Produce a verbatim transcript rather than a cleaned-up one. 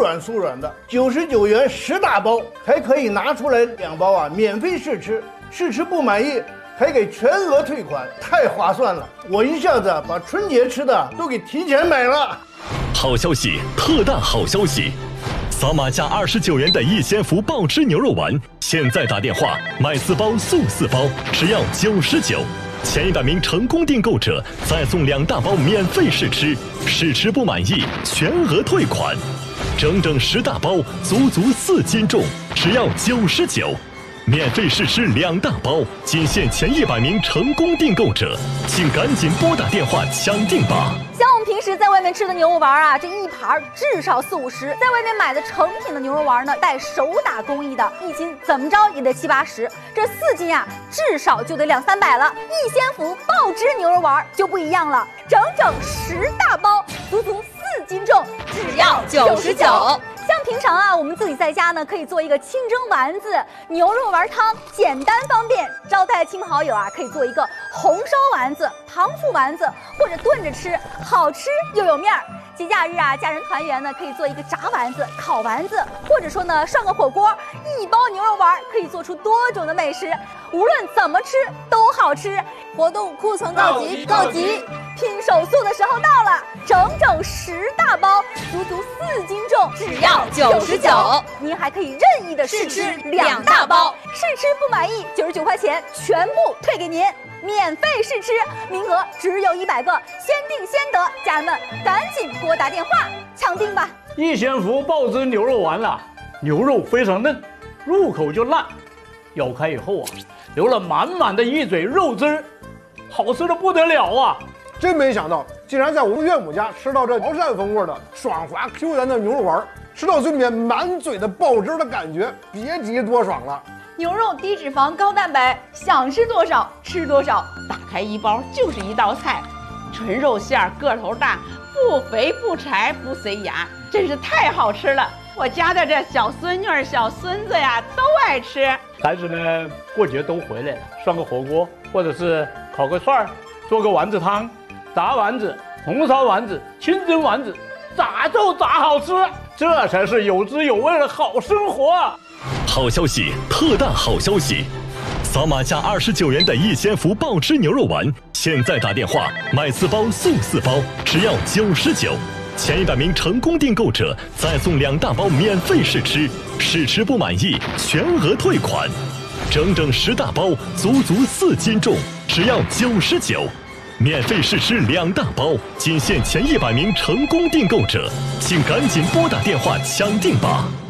软酥软的，九十九元十大包，还可以拿出来两包啊，免费试吃，试吃不满意还给全额退款，太划算了！我一下子把春节吃的都给提前买了。 好消息，特大好消息！扫码加二十九元的逸仙福爆汁牛肉丸，现在打电话买四包送四包，只要九十九。前一百名成功订购者再送两大包免费试吃，试吃不满意全额退款。整整十大包，足足四斤重，只要九十九。免费试吃两大包，仅限前一百名成功订购者，请赶紧拨打电话抢订吧。 像我们平时在外面吃的牛肉丸啊，这一盘至少四五十，在外面买的成品的牛肉丸呢，带手打工艺的，一斤怎么着也得七八十，这四斤啊，至少就得两三百了。逸仙福爆汁牛肉丸就不一样了，整整十大包，足足四斤重，只要九十九。像平常啊，我们自己在家呢，可以做一个清蒸丸子、牛肉丸汤，简单方便。招待亲朋好友啊，可以做一个红烧丸子、糖醋丸子，或者炖着吃，好吃又有面儿。节假日啊，家人团圆呢，可以做一个炸丸子、烤丸子，或者说呢，涮个火锅。一包牛肉丸可以做出多种的美食，无论怎么吃都好吃。活动库存告急，告急！拼手速的时候到了，整整十大包，足足四斤重，只要九十九。您还可以任意的试吃两大包，试吃不满意，九十九块钱全部退给您。免费试吃，名额只有一百个，先定先得，家人们赶紧拨打电话抢订吧！ 逸仙福爆汁牛肉丸啊，牛肉非常嫩，入口就烂，咬开以后啊，流了满满的一嘴肉汁儿，好吃的不得了啊！ 真没想到，竟然在我们岳母家吃到这潮汕风味的爽滑 Q 弹的牛肉丸，吃到嘴里面满嘴的爆汁的感觉，别提多爽了。 牛肉低脂肪高蛋白，想吃多少吃多少，打开一包就是一道菜，纯肉馅儿，个头大，不肥不柴不塞牙，真是太好吃了。我家的这小孙女儿、小孙子呀都爱吃。 孩子们过节都回来了，涮个火锅，或者是烤个串儿，做个丸子汤，炸丸子、红烧丸子、清蒸丸子，咋就咋好吃，这才是有滋有味的好生活啊！ 好消息，特大好消息！扫码加二十九元的逸仙福爆汁牛肉丸，现在打电话买四包送四包，只要九十九。前一百名成功订购者再送两大包免费试吃，试吃不满意全额退款。整整十大包，足足四斤重，只要九十九。免费试吃两大包，仅限前一百名成功订购者，请赶紧拨打电话抢订吧。